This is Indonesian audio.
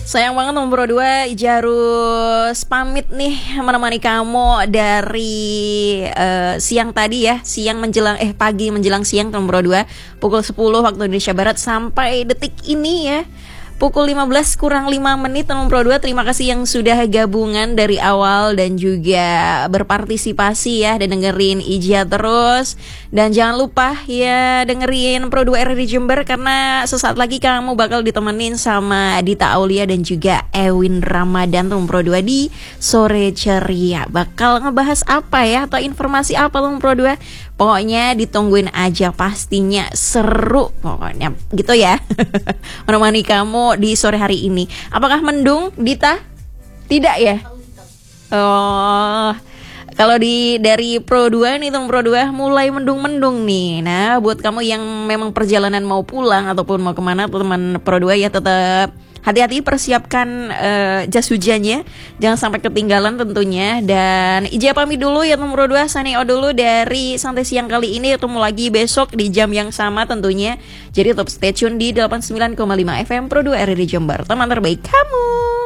Sayang banget nomor 2 Jarus pamit nih menemani kamu dari siang tadi ya, pagi menjelang siang nomor 2 pukul 10 waktu Indonesia Barat sampai detik ini ya. Pukul 15 kurang 5 menit nomor 2. Terima kasih yang sudah gabungan dari awal dan juga berpartisipasi ya, dan dengerin Ija terus. Dan jangan lupa ya dengerin Pro 2 RRI Jember, karena sesaat lagi kamu bakal ditemenin sama Dita Aulia dan juga Ewin Ramadan nomor 2 di Sore Ceria. Bakal ngebahas apa ya, atau informasi apa nomor 2? Pokoknya ditungguin aja, pastinya seru pokoknya gitu ya. Menemani kamu di sore hari ini. Apakah mendung, Dita? Tidak ya? Oh, kalau dari Pro 2 nih, Pro 2 mulai mendung-mendung nih. Nah, buat kamu yang memang perjalanan mau pulang ataupun mau kemana, teman Pro 2 ya, tetap hati-hati, persiapkan jas hujannya, jangan sampai ketinggalan tentunya. Dan Ija pamit dulu ya nomor 2, Saneo dulu dari Santai Siang kali ini. Ketemu lagi besok di jam yang sama tentunya. Jadi tetap stay tune di 89,5 FM Pro 2 RRI Jember, teman terbaik kamu.